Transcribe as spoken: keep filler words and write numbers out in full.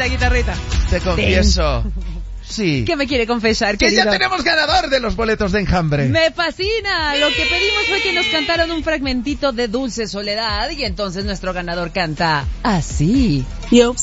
guitarrita, guitarrita. Te confieso. Sí. ¿Qué me quiere confesar, Que querido? ya tenemos ganador de los boletos de Enjambre. ¡Me fascina! Lo que pedimos fue que nos cantaran un fragmentito de Dulce Soledad y entonces nuestro ganador canta así. Yo